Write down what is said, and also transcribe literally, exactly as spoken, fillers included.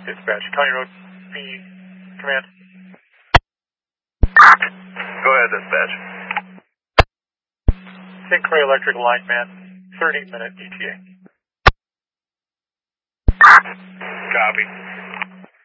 Dispatch, County Road B, command. Go ahead, dispatch. Saint Clair Electric line man, thirty minute E T A. Copy.